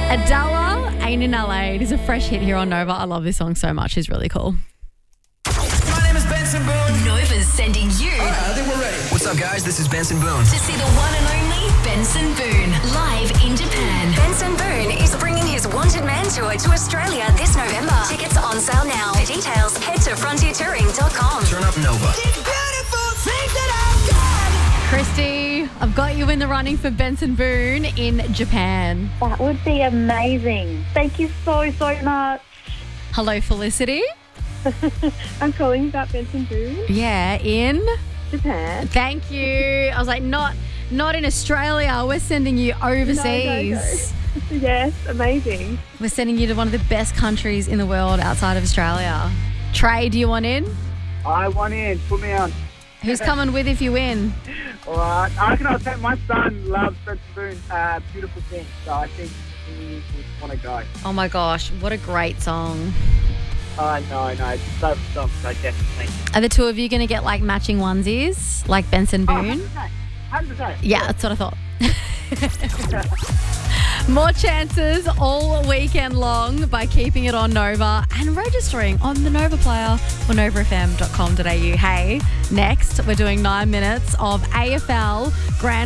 Adela, Ain't in LA. It is a fresh hit here on Nova. I love this song so much. It's really cool. My name is Benson Boone. Nova's sending you I think we're ready. What's up, guys? This is Benson Boone. to see the one and only Benson Boone live in Japan. Benson Boone is bringing his Wanted Man tour to Australia this November. Tickets on sale now. For details, head to frontiertouring.com. Turn up Nova. Christy, I've got you in the running for Benson Boone in Japan. That would be amazing. Thank you so much. Hello, Felicity. I'm calling about Benson Boone, Yeah, in... Japan. Thank you. I was like, not in Australia. We're sending you overseas. No. Yes, amazing. We're sending you to one of the best countries in the world outside of Australia. Trey, do you want in? I want in. Put me on. Who's coming with if you win? All right. I reckon I'll take my son loves Benson Boone, Beautiful Thing. So I think he would want to go. Oh my gosh, what a great song. No. It's a favorite song, so definitely. Are the two of you going to get like matching onesies like Benson Boone? 100%. Yeah, that's what I thought. More chances all weekend long by keeping it on Nova and registering on the Nova Player or novafm.com.au. Hey, next we're doing 9 minutes of AFL Grand